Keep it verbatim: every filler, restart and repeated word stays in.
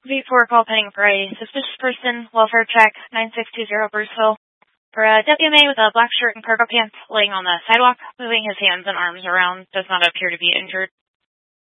V four call pending for a suspicious person, welfare check, nine six two zero Bruceville. For a W M A with a black shirt and cargo pants laying on the sidewalk, moving his hands and arms around, does not appear to be injured.